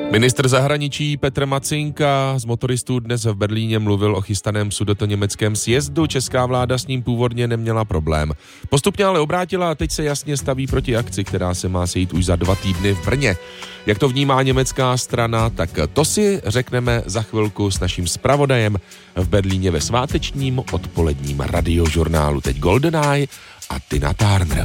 Ministr zahraničí Petr Macinka z motoristů dnes v Berlíně mluvil o chystaném sudetoněmeckém sjezdu. Česká vláda s ním původně neměla problém. Postupně ale obrátila a teď se jasně staví proti akci, která se má sejít už za 2 týdny v Brně. Jak to vnímá německá strana, tak to si řekneme za chvilku s naším zpravodajem v Berlíně ve svátečním odpoledním radiožurnálu. Teď GoldenEye a Tina Turner.